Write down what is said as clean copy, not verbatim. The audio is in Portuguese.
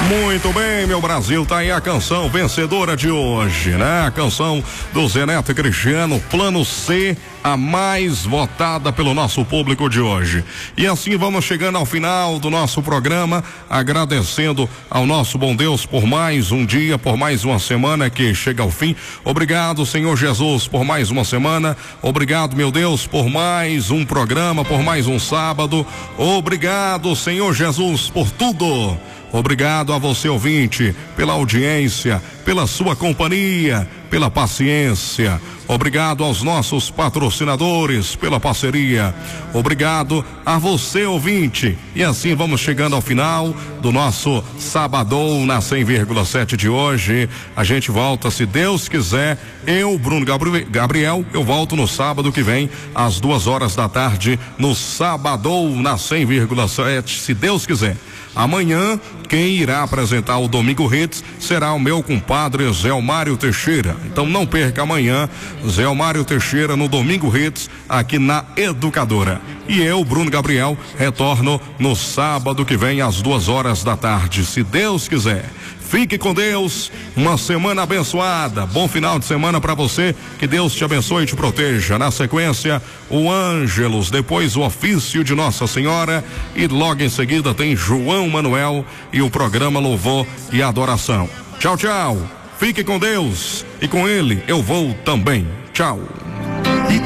Muito bem, meu Brasil, tá aí a canção vencedora de hoje, né? A canção do Zé Neto e Cristiano, Plano C, a mais votada pelo nosso público de hoje. E assim vamos chegando ao final do nosso programa, agradecendo ao nosso bom Deus por mais um dia, por mais uma semana que chega ao fim. Obrigado, Senhor Jesus, por mais uma semana. Obrigado, meu Deus, por mais um programa, por mais um sábado. Obrigado, Senhor Jesus, por tudo. Obrigado a você, ouvinte, pela audiência, pela sua companhia, pela paciência. Obrigado aos nossos patrocinadores pela parceria. Obrigado a você, ouvinte. E assim vamos chegando ao final do nosso Sabadão na 100,7 de hoje. A gente volta, se Deus quiser. Eu, Bruno Gabriel, eu volto no sábado que vem, às 2 da tarde, no Sabadão na 100,7, se Deus quiser. Amanhã, quem irá apresentar o Domingo Hits será o meu compadre Zé Mário Teixeira. Então não perca amanhã, Zé Mário Teixeira no Domingo Hits, aqui na Educadora. E eu, Bruno Gabriel, retorno no sábado que vem às 2 da tarde, se Deus quiser. Fique com Deus, uma semana abençoada, bom final de semana para você, que Deus te abençoe e te proteja. Na sequência, o Ângelos, depois o Ofício de Nossa Senhora e logo em seguida tem João Manuel e o programa Louvor e Adoração. Tchau, tchau, fique com Deus e com ele eu vou também. Tchau.